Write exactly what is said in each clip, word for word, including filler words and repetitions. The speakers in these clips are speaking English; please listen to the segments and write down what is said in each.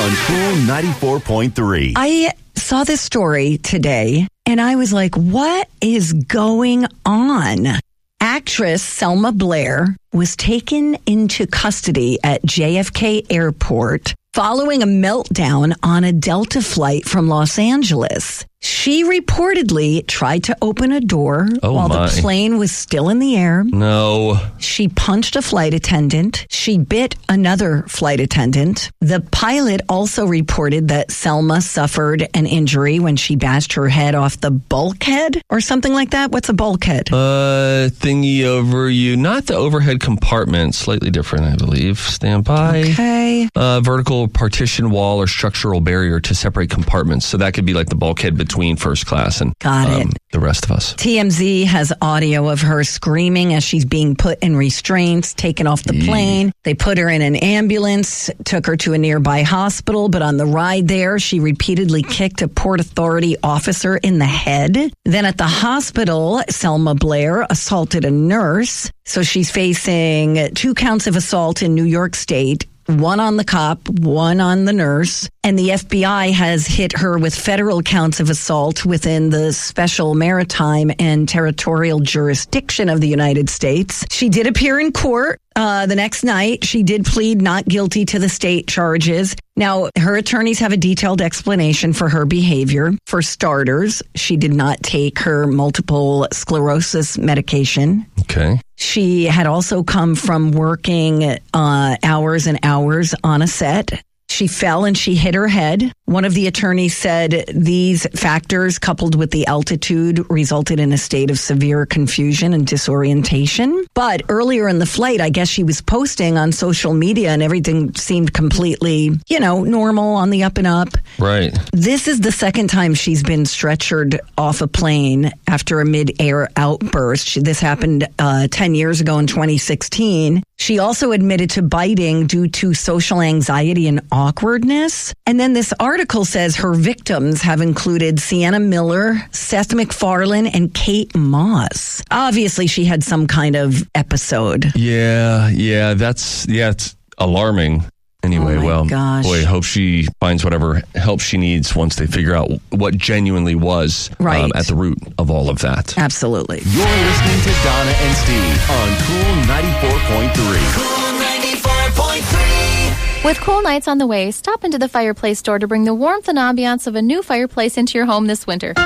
on Cool ninety-four point three. I saw this story today, and I was like, what is going on? Actress Selma Blair was taken into custody at J F K Airport following a meltdown on a Delta flight from Los Angeles. She reportedly tried to open a door oh while my. the plane was still in the air. No. She punched a flight attendant. She bit another flight attendant. The pilot also reported that Selma suffered an injury when she bashed her head off the bulkhead or something like that. What's a bulkhead? Uh, thingy over you. Not the overhead compartment. Slightly different, I believe. Stand by. Okay. Uh, vertical partition wall or structural barrier to separate compartments. So that could be like the bulkhead between first class and Got it. Um, the rest of us. T M Z has audio of her screaming as she's being put in restraints, taken off the Yeah. plane. They put her in an ambulance, took her to a nearby hospital, but on the ride there, she repeatedly kicked a Port Authority officer in the head. Then at the hospital, Selma Blair assaulted a nurse. So she's facing two counts of assault in New York State. One on the cop, one on the nurse. And the F B I has hit her with federal counts of assault within the special maritime and territorial jurisdiction of the United States. She did appear in court uh, the next night. She did plead not guilty to the state charges. Now, her attorneys have a detailed explanation for her behavior. For starters, she did not take her multiple sclerosis medication. Okay. She had also come from working uh, hours and hours on a set. She fell and she hit her head. One of the attorneys said these factors, coupled with the altitude, resulted in a state of severe confusion and disorientation. But earlier in the flight, I guess she was posting on social media and everything seemed completely, you know, normal, on the up and up. Right. This is the second time she's been stretchered off a plane after a mid-air outburst. She, this happened uh, ten years ago in twenty sixteen. She also admitted to biting due to social anxiety and awkwardness. And then this article says her victims have included Sienna Miller, Seth MacFarlane, and Kate Moss. Obviously, she had some kind of episode. Yeah, yeah, that's, yeah, it's alarming. Anyway, Oh my well, gosh. boy, hope she finds whatever help she needs once they figure out what genuinely was Right. um, at the root of all of that. Absolutely. You're listening to Donna and Steve on Cool ninety-four point three. Cool ninety-four point three. With cool nights on the way, stop into the Fireplace store to bring the warmth and ambiance of a new fireplace into your home this winter.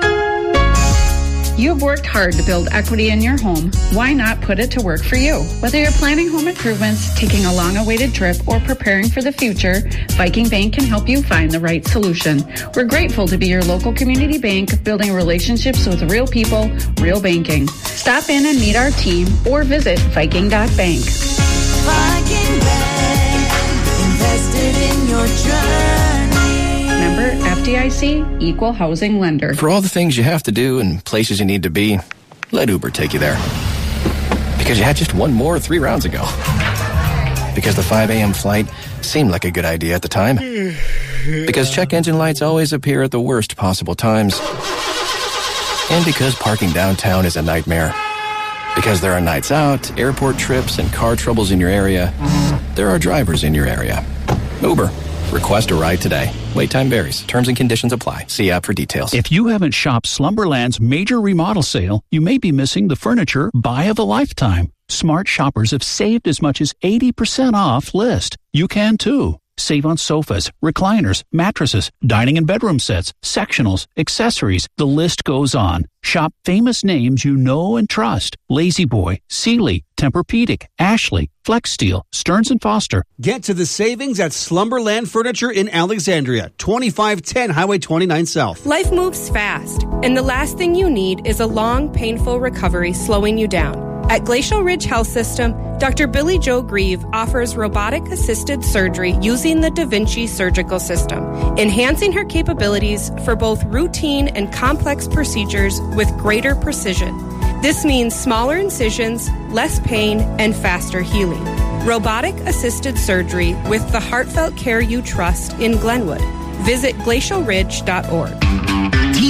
You've worked hard to build equity in your home. Why not put it to work for you? Whether you're planning home improvements, taking a long-awaited trip, or preparing for the future, Viking Bank can help you find the right solution. We're grateful to be your local community bank, building relationships with real people, real banking. Stop in and meet our team or visit Viking dot bank. Viking Bank, invested in your journey. Member F D I C, Equal Housing Lender. For all the things you have to do and places you need to be, let Uber take you there. Because you had just one more three rounds ago. Because the five a.m. flight seemed like a good idea at the time. Because check engine lights always appear at the worst possible times. And because parking downtown is a nightmare. Because there are nights out, airport trips, and car troubles in your area, there are drivers in your area. Uber. Request a ride today. Wait time varies. Terms and conditions apply. See app for details. If you haven't shopped Slumberland's major remodel sale, you may be missing the furniture buy of a lifetime. Smart shoppers have saved as much as eighty percent off list. You can too. Save on sofas, recliners, mattresses, dining and bedroom sets, sectionals, accessories. The list goes on. Shop famous names you know and trust. La-Z-Boy, Sealy, Tempur-Pedic, Ashley, FlexSteel, Stearns and Foster. Get to the savings at Slumberland Furniture in Alexandria, twenty-five ten Highway twenty-nine South. Life moves fast, and the last thing you need is a long, painful recovery slowing you down. At Glacial Ridge Health System, Doctor Billy Joe Grieve offers robotic-assisted surgery using the Da Vinci surgical system, enhancing her capabilities for both routine and complex procedures with greater precision. This means smaller incisions, less pain, and faster healing. Robotic-assisted surgery with the heartfelt care you trust in Glenwood. Visit glacial ridge dot org. Teen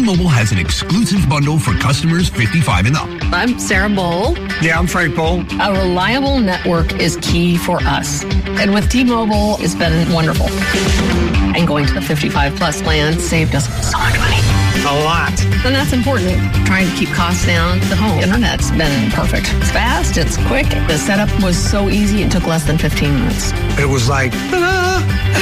T-Mobile has an exclusive bundle for customers fifty-five and up. I'm Sarah Bowl. Yeah, I'm Frank Bowl. A reliable network is key for us. And with T-Mobile, it's been wonderful. And going to the fifty-five plus plan saved us so much money. A lot. And that's important. Trying to keep costs down. The home internet's been perfect. It's fast, it's quick. The setup was so easy, it took less than fifteen minutes. It was like, ta-da!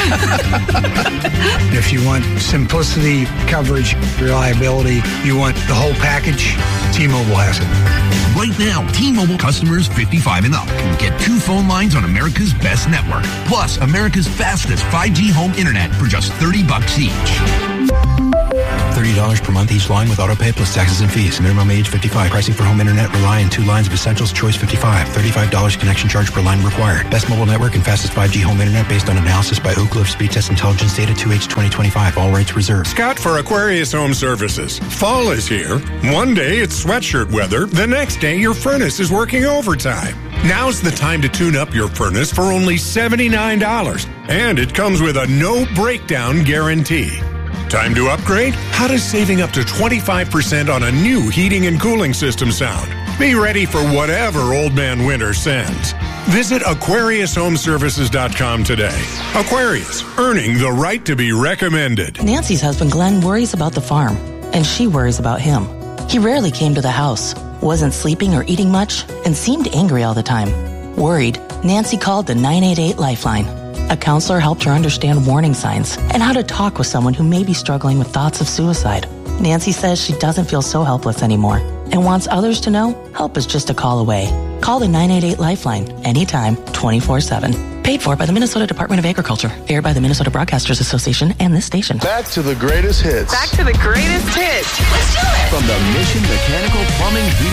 If you want simplicity, coverage, reliability, you want the whole package, T-Mobile has it. Right now, T-Mobile customers fifty-five and up can get two phone lines on America's best network, plus America's fastest five G home internet for just thirty bucks each. thirty dollars per month each line with autopay plus taxes and fees. Minimum age fifty-five. Pricing for home internet rely on two lines of Essentials Choice fifty-five. thirty-five dollars connection charge per line required. Best mobile network and fastest five G home internet based on analysis by Oak Cliff Speed Test Intelligence Data two H twenty twenty-five. All rates reserved. Scott for Aquarius Home Services. Fall is here. One day it's sweatshirt weather. The next day your furnace is working overtime. Now's the time to tune up your furnace for only seventy-nine dollars. And it comes with a no breakdown guarantee. Time to upgrade? How does saving up to twenty-five percent on a new heating and cooling system sound? Be ready for whatever Old Man Winter sends. Visit Aquarius Home Services dot com today. Aquarius, earning the right to be recommended. Nancy's husband Glenn worries about the farm, and she worries about him. He rarely came to the house, wasn't sleeping or eating much, and seemed angry all the time. Worried, Nancy called the nine eight eight Lifeline. A counselor helped her understand warning signs and how to talk with someone who may be struggling with thoughts of suicide. Nancy says she doesn't feel so helpless anymore and wants others to know help is just a call away. Call the nine eight eight Lifeline anytime, twenty-four seven. Paid for by the Minnesota Department of Agriculture. Aired by the Minnesota Broadcasters Association and this station. Back to the greatest hits. Back to the greatest hits. Let's do it. From the Mission Mechanical Plumbing Heating